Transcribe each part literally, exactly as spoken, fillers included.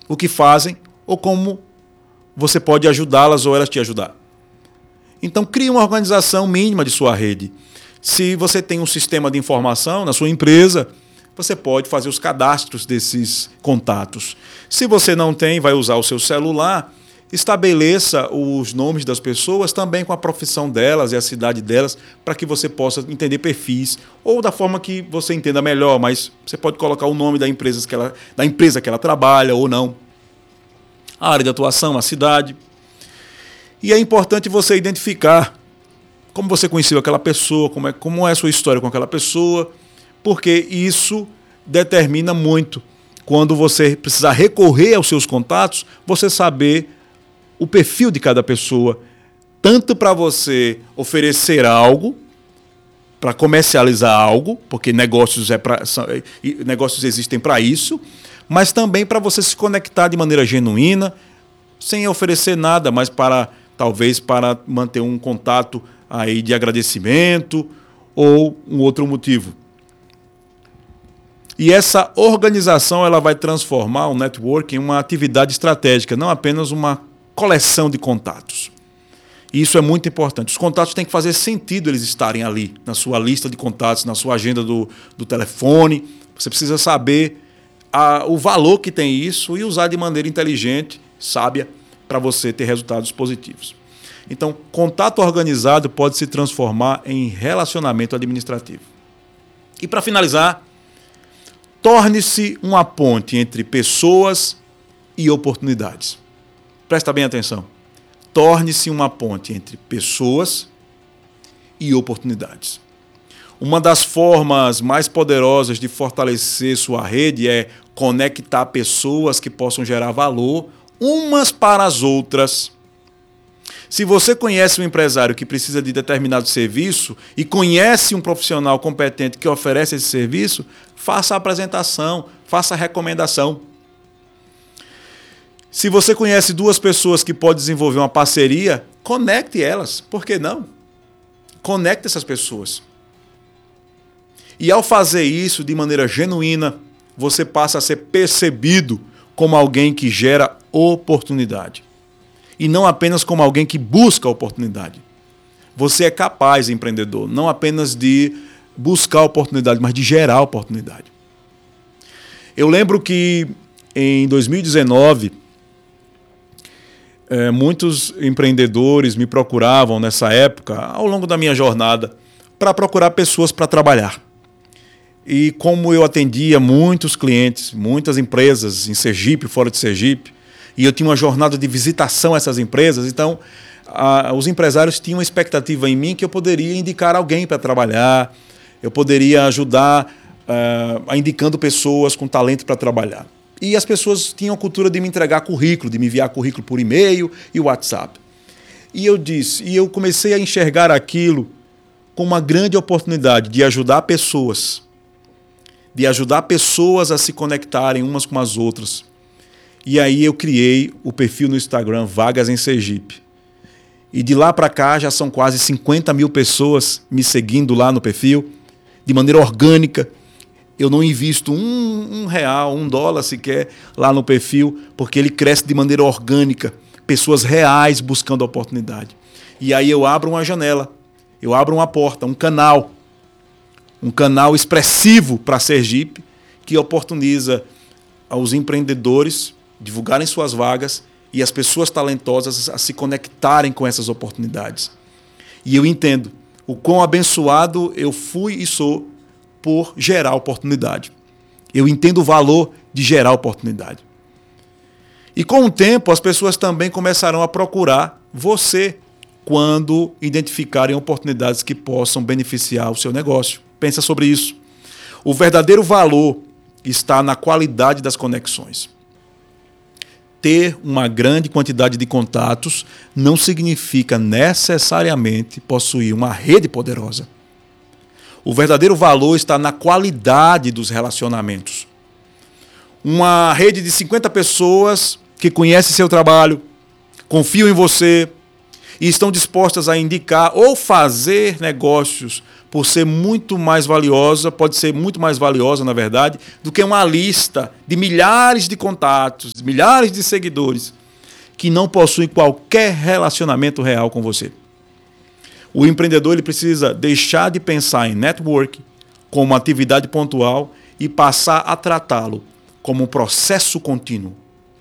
o que fazem ou como você pode ajudá-las ou elas te ajudar. Então, crie uma organização mínima de sua rede. Se você tem um sistema de informação na sua empresa, você pode fazer os cadastros desses contatos. Se você não tem, vai usar o seu celular, estabeleça os nomes das pessoas também com a profissão delas e a cidade delas, para que você possa entender perfis, ou da forma que você entenda melhor, mas você pode colocar o nome da empresa que ela, da empresa que ela trabalha ou não, a área de atuação, a cidade. E é importante você identificar como você conheceu aquela pessoa, como é, como é a sua história com aquela pessoa, porque isso determina muito. Quando você precisar recorrer aos seus contatos, você saber o perfil de cada pessoa, tanto para você oferecer algo, para comercializar algo, porque negócios, é pra, são, negócios existem para isso, mas também para você se conectar de maneira genuína, sem oferecer nada, mas para talvez para manter um contato aí de agradecimento ou um outro motivo. E essa organização ela vai transformar o networking em uma atividade estratégica, não apenas uma coleção de contatos. E isso é muito importante. Os contatos têm que fazer sentido eles estarem ali, na sua lista de contatos, na sua agenda do, do telefone. Você precisa saber a, o valor que tem isso e usar de maneira inteligente, sábia, para você ter resultados positivos. Então, contato organizado pode se transformar em relacionamento administrativo. E para finalizar, torne-se uma ponte entre pessoas e oportunidades. Presta bem atenção. Torne-se uma ponte entre pessoas e oportunidades. Uma das formas mais poderosas de fortalecer sua rede é conectar pessoas que possam gerar valor umas para as outras. Se você conhece um empresário que precisa de determinado serviço e conhece um profissional competente que oferece esse serviço, faça a apresentação, faça a recomendação. Se você conhece duas pessoas que podem desenvolver uma parceria, conecte elas. Por que não? Conecte essas pessoas. E ao fazer isso de maneira genuína, você passa a ser percebido como alguém que gera oportunidade. E não apenas como alguém que busca oportunidade. Você é capaz, empreendedor, não apenas de buscar oportunidade, mas de gerar oportunidade. Eu lembro que em dois mil e dezenove, é, muitos empreendedores me procuravam nessa época, ao longo da minha jornada, para procurar pessoas para trabalhar. E como eu atendia muitos clientes, muitas empresas em Sergipe, fora de Sergipe, e eu tinha uma jornada de visitação a essas empresas, então a, os empresários tinham uma expectativa em mim que eu poderia indicar alguém para trabalhar, eu poderia ajudar uh, a indicando pessoas com talento para trabalhar. E as pessoas tinham a cultura de me entregar currículo, de me enviar currículo por e-mail e WhatsApp. E eu disse, e eu comecei a enxergar aquilo como uma grande oportunidade de ajudar pessoas, de ajudar pessoas a se conectarem umas com as outras. E aí eu criei o perfil no Instagram Vagas em Sergipe. E de lá para cá já são quase cinquenta mil pessoas me seguindo lá no perfil, de maneira orgânica. Eu não invisto um, um real, um dólar sequer lá no perfil, porque ele cresce de maneira orgânica. Pessoas reais buscando oportunidade. E aí eu abro uma janela, eu abro uma porta, um canal. Um canal expressivo para Sergipe, que oportuniza aos empreendedores divulgarem suas vagas e as pessoas talentosas a se conectarem com essas oportunidades. E eu entendo o quão abençoado eu fui e sou por gerar oportunidade. Eu entendo o valor de gerar oportunidade. E com o tempo, as pessoas também começarão a procurar você quando identificarem oportunidades que possam beneficiar o seu negócio. Pensa sobre isso. O verdadeiro valor está na qualidade das conexões. Ter uma grande quantidade de contatos não significa necessariamente possuir uma rede poderosa. O verdadeiro valor está na qualidade dos relacionamentos. Uma rede de cinquenta pessoas que conhecem seu trabalho, confiam em você e estão dispostas a indicar ou fazer negócios por ser muito mais valiosa, pode ser muito mais valiosa, na verdade, do que uma lista de milhares de contatos, milhares de seguidores que não possuem qualquer relacionamento real com você. O empreendedor ele precisa deixar de pensar em network como uma atividade pontual e passar a tratá-lo como um processo contínuo.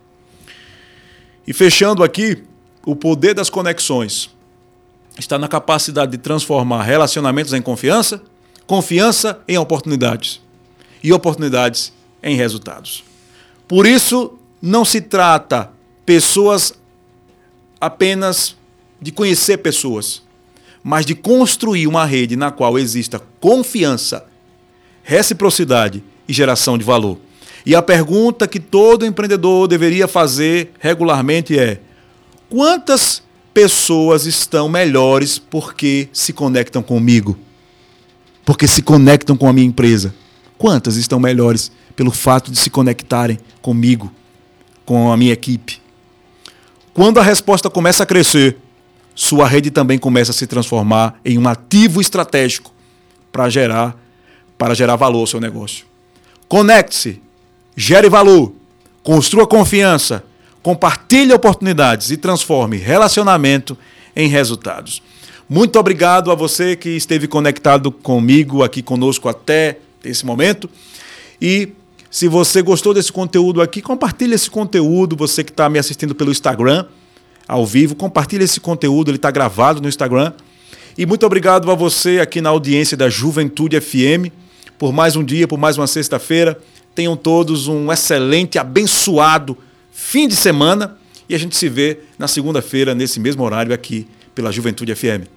E fechando aqui, o poder das conexões está na capacidade de transformar relacionamentos em confiança, confiança em oportunidades e oportunidades em resultados. Por isso, não se trata pessoas apenas de conhecer pessoas, mas de construir uma rede na qual exista confiança, reciprocidade e geração de valor. E a pergunta que todo empreendedor deveria fazer regularmente é: quantas pessoas estão melhores porque se conectam comigo? Porque se conectam com a minha empresa? Quantas estão melhores pelo fato de se conectarem comigo, com a minha equipe? Quando a resposta começa a crescer, sua rede também começa a se transformar em um ativo estratégico para gerar, para gerar valor ao seu negócio. Conecte-se, gere valor, construa confiança, compartilhe oportunidades e transforme relacionamento em resultados. Muito obrigado a você que esteve conectado comigo, aqui conosco até esse momento. E se você gostou desse conteúdo aqui, compartilhe esse conteúdo. Você que está me assistindo pelo Instagram, ao vivo, compartilhe esse conteúdo, ele está gravado no Instagram. E muito obrigado a você aqui na audiência da Juventude F M, por mais um dia, por mais uma sexta-feira. Tenham todos um excelente, abençoado fim de semana e a gente se vê na segunda-feira, nesse mesmo horário aqui pela Juventude F M.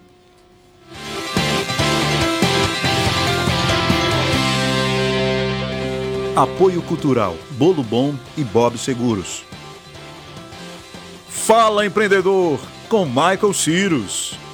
Apoio Cultural, Bolo Bom e Bob Seguros. Fala, empreendedor, com Michael Cyrus.